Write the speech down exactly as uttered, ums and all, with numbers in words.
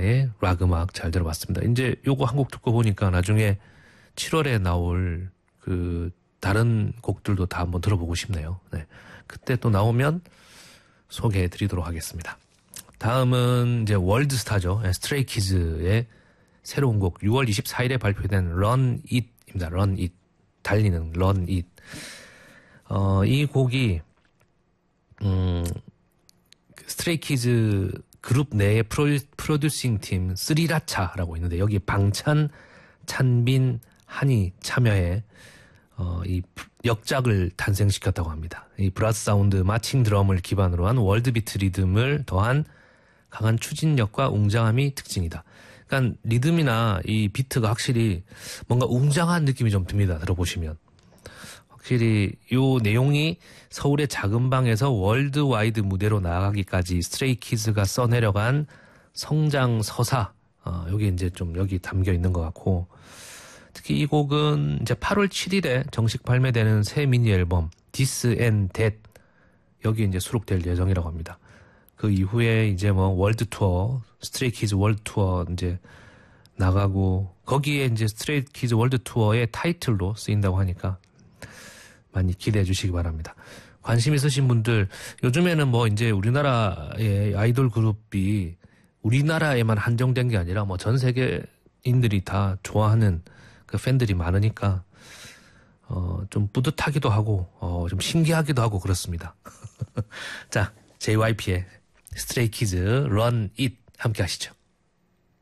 리사의 락 음악 잘 들어봤습니다. 이제 요거 한 곡 듣고 보니까 나중에 칠월에 나올 그 다른 곡들도 다 한번 들어보고 싶네요. 네. 그때 또 나오면 소개해 드리도록 하겠습니다. 다음은 이제 월드스타죠. 스트레이키즈의 새로운 곡 유월 이십사일에 발표된 Run It입니다. Run It. 달리는 Run It. 어, 이 곡이 음, 스트레이키즈 그룹 내의 프로, 프로듀싱 팀 스리라차라고 있는데 여기 방찬, 찬빈, 한이 참여해 어, 이 역작을 탄생시켰다고 합니다. 이 브라스 사운드, 마칭 드럼을 기반으로 한 월드비트 리듬을 더한 강한 추진력과 웅장함이 특징이다. 그러니까 리듬이나 이 비트가 확실히 뭔가 웅장한 느낌이 좀 듭니다. 들어보시면. 확실히 요 내용이 서울의 작은 방에서 월드와이드 무대로 나아가기까지 스트레이키즈가 써내려간 성장 서사, 어, 여기 이제 좀 여기 담겨 있는 것 같고, 특히 이 곡은 이제 팔월 칠일에 정식 발매되는 새 미니 앨범 This and That 여기 이제 수록될 예정이라고 합니다. 그 이후에 이제 뭐 월드 투어, 스트레이키즈 월드 투어 이제 나가고 거기에 이제 스트레이키즈 월드 투어의 타이틀로 쓰인다고 하니까 많이 기대해 주시기 바랍니다. 관심 있으신 분들 요즘에는 뭐 이제 우리나라의 아이돌 그룹이 우리나라에만 한정된 게 아니라 뭐 전 세계인들이 다 좋아하는 그 팬들이 많으니까 어 좀 뿌듯하기도 하고 어 좀 신기하기도 하고 그렇습니다. 자, 제이와이피의 스트레이키즈 Run It 함께 하시죠.